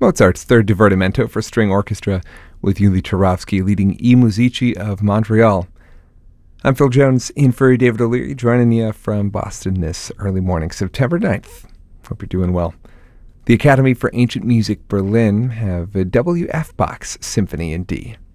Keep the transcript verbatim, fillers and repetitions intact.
Mozart's Third Divertimento for String Orchestra with Yuli Turovsky leading I Musici of Montreal. I'm Phil Jones in for David O'Leary, joining you from Boston this early morning, September ninth. Hope you're doing well. The Academy for Ancient Music Berlin have a W F Bach's Symphony in D.